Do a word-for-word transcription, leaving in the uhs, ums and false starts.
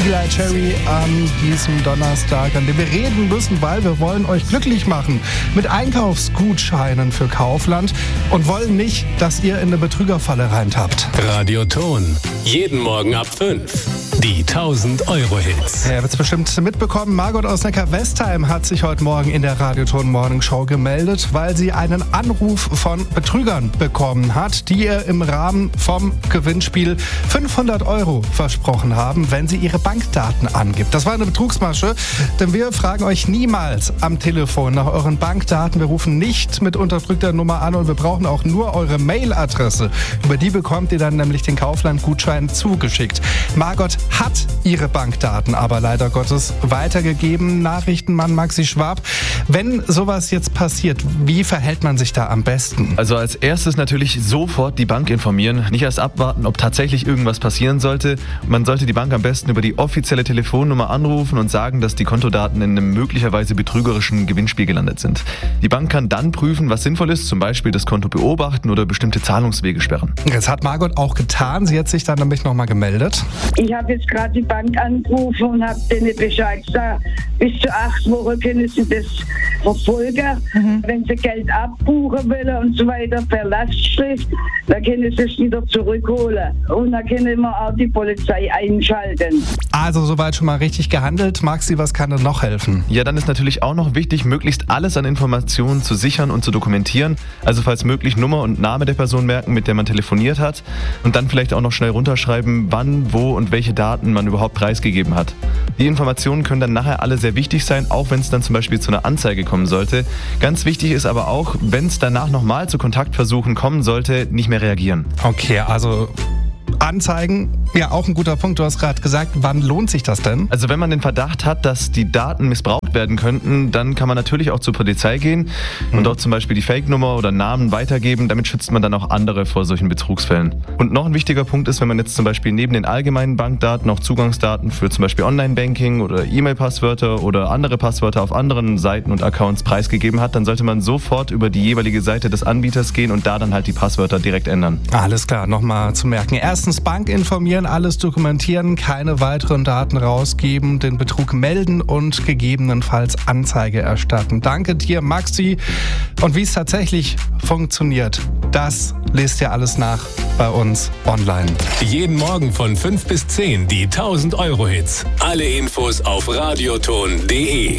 Eagle-Eye Cherry an diesem Donnerstag, an dem wir reden müssen, weil wir wollen euch glücklich machen mit Einkaufsgutscheinen für Kaufland und wollen nicht, dass ihr in eine Betrügerfalle reintappt. Radioton. Jeden Morgen ab fünf. Die tausend-Euro-Hits. Ihr habt es bestimmt mitbekommen, Margot aus Neckar-Westheim hat sich heute Morgen in der Radioton Morning Show gemeldet, weil sie einen Anruf von Betrügern bekommen hat, die ihr im Rahmen vom Gewinnspiel fünfhundert Euro versprochen haben, wenn sie ihre Bankdaten angibt. Das war eine Betrugsmasche, denn wir fragen euch niemals am Telefon nach euren Bankdaten. Wir rufen nicht mit unterdrückter Nummer an und wir brauchen auch nur eure Mailadresse. Über die bekommt ihr dann nämlich den Kaufland-Gutschein zugeschickt. Margot hat ihre Bankdaten aber leider Gottes weitergegeben. Nachrichtenmann Maxi Schwab. Wenn sowas jetzt passiert, wie verhält man sich da am besten? Also als erstes natürlich sofort die Bank informieren. Nicht erst abwarten, ob tatsächlich irgendwas passieren sollte. Man sollte die Bank am besten über die offizielle Telefonnummer anrufen und sagen, dass die Kontodaten in einem möglicherweise betrügerischen Gewinnspiel gelandet sind. Die Bank kann dann prüfen, was sinnvoll ist, zum Beispiel das Konto beobachten oder bestimmte Zahlungswege sperren. Das hat Margot auch getan. Sie hat sich dann nämlich nochmal gemeldet. Ich habe jetzt gerade die Bank angerufen und habe denen Bescheid gesagt, bis zu acht Wochen können sie das verfolgen. Mhm. Wenn sie Geld abbuchen wollen und so weiter per Lastschrift, dann können sie es wieder zurückholen. Und dann können wir auch die Polizei einschalten. Also soweit schon mal richtig gehandelt. Maxi, was kann denn noch helfen? Ja, dann ist natürlich auch noch wichtig, möglichst alles an Informationen zu sichern und zu dokumentieren. Also falls möglich Nummer und Name der Person merken, mit der man telefoniert hat. Und dann vielleicht auch noch schnell runterschreiben, wann, wo und welche Daten man überhaupt preisgegeben hat. Die Informationen können dann nachher alle sehr wichtig sein, auch wenn es dann zum Beispiel zu einer Anzeige kommen sollte. Ganz wichtig ist aber auch, wenn es danach nochmal zu Kontaktversuchen kommen sollte, nicht mehr reagieren. Okay, also Anzeigen, ja auch ein guter Punkt. Du hast gerade gesagt, wann lohnt sich das denn? Also wenn man den Verdacht hat, dass die Daten missbraucht werden könnten, dann kann man natürlich auch zur Polizei gehen und mhm. dort zum Beispiel die Fake-Nummer oder Namen weitergeben. Damit schützt man dann auch andere vor solchen Betrugsfällen. Und noch ein wichtiger Punkt ist, wenn man jetzt zum Beispiel neben den allgemeinen Bankdaten auch Zugangsdaten für zum Beispiel Online-Banking oder E-Mail-Passwörter oder andere Passwörter auf anderen Seiten und Accounts preisgegeben hat, dann sollte man sofort über die jeweilige Seite des Anbieters gehen und da dann halt die Passwörter direkt ändern. Alles klar, nochmal zu merken. Erstens Bank informieren, alles dokumentieren, keine weiteren Daten rausgeben, den Betrug melden und gegebenenfalls Anzeige erstatten. Danke dir, Maxi. Und wie es tatsächlich funktioniert, das lest ihr alles nach bei uns online. Jeden Morgen von fünf bis zehn die tausend-Euro-Hits. Alle Infos auf radioton punkt de.